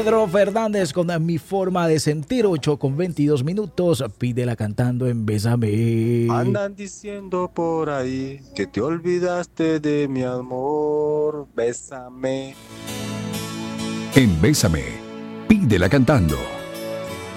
Pedro Fernández con Mi Forma de Sentir, 8:22. Pídela cantando en Bésame. Andan diciendo por ahí que te olvidaste de mi amor. Bésame. En Bésame, pídela cantando.